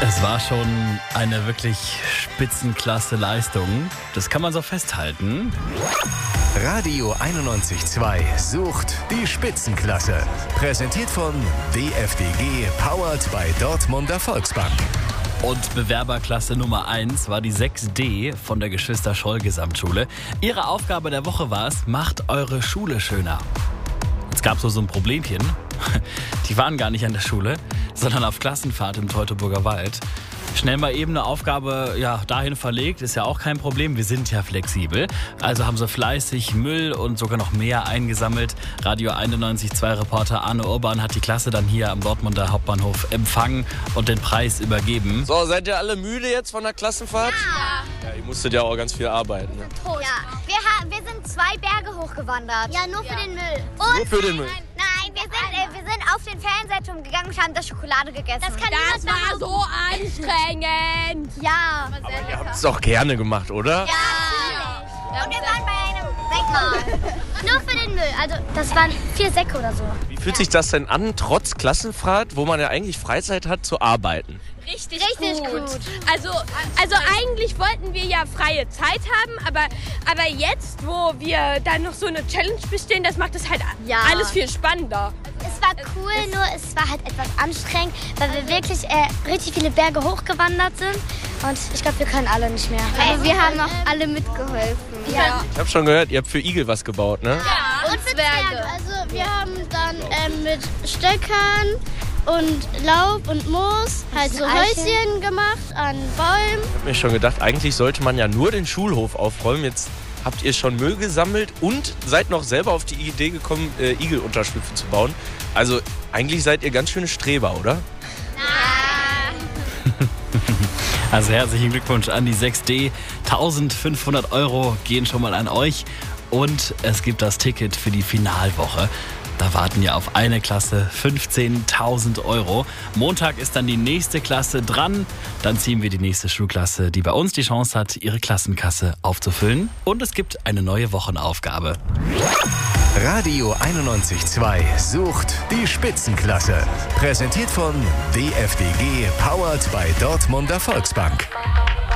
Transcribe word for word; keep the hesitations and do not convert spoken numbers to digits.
Es war schon eine wirklich spitzenklasse Leistung. Das kann man so festhalten. Radio einundneunzig Komma zwei sucht die Spitzenklasse. Präsentiert von D F D G, powered by Dortmunder Volksbank. Und Bewerberklasse Nummer eins war die sechs D von der Geschwister-Scholl-Gesamtschule. Ihre Aufgabe der Woche war es, macht eure Schule schöner. Es gab so, so ein Problemchen. Die waren gar nicht an der Schule, sondern auf Klassenfahrt im Teutoburger Wald. Schnell mal eben eine Aufgabe ja, dahin verlegt, ist ja auch kein Problem. Wir sind ja flexibel. Also haben sie fleißig Müll und sogar noch mehr eingesammelt. Radio einundneunzig Komma zwei Reporter Arne Urban hat die Klasse dann hier am Dortmunder Hauptbahnhof empfangen und den Preis übergeben. So, seid ihr alle müde jetzt von der Klassenfahrt? Ja. Ja, ihr musstet ja auch ganz viel arbeiten. Ne? Ja. Wir, ha- wir sind zwei Berge hochgewandert. Ja, nur für Ja. den Müll. Und Nur für den Müll. Nein, wir sind, äh, wir sind auf den Ferienturm gegangen und haben da Schokolade gegessen. Das kann Das war so anstrengend. Ja. Aber ihr habt es doch gerne gemacht, oder? Ja. Und wir waren bei einem Denkmal. Nur für den Müll. Also das waren vier Säcke oder so. Wie fühlt sich das denn an, trotz Klassenfahrt, wo man ja eigentlich Freizeit hat, zu arbeiten? Richtig, Richtig gut. gut. Also, also eigentlich wollten wir ja freie Zeit haben, aber, aber jetzt, wo wir da noch so eine Challenge bestehen, das macht es halt Ja. alles viel spannender. Es war cool, nur es war halt etwas anstrengend, weil wir wirklich äh, richtig viele Berge hochgewandert sind. Und ich glaube, wir können alle nicht mehr. Aber wir haben auch alle mitgeholfen. Ja. Ich habe schon gehört, ihr habt für Igel was gebaut, ne? Ja, Und für Zwerge. Also wir haben dann ähm, mit Stöckern und Laub und Moos halt so Häuschen gemacht an Bäumen. Ich habe mir schon gedacht, eigentlich sollte man ja nur den Schulhof aufräumen. Jetzt habt ihr schon Müll gesammelt und seid noch selber auf die Idee gekommen, äh, Igelunterschlüpfe zu bauen. Also eigentlich seid ihr ganz schöne Streber, oder? Also herzlichen Glückwunsch an die sechs D. eintausendfünfhundert Euro gehen schon mal an euch. Und es gibt das Ticket für die Finalwoche. Da warten ja auf eine Klasse fünfzehntausend Euro. Montag ist dann die nächste Klasse dran. Dann ziehen wir die nächste Schulklasse, die bei uns die Chance hat, ihre Klassenkasse aufzufüllen. Und es gibt eine neue Wochenaufgabe. Radio einundneunzig Komma zwei sucht die Spitzenklasse. Präsentiert von D F D G, powered by Dortmunder Volksbank.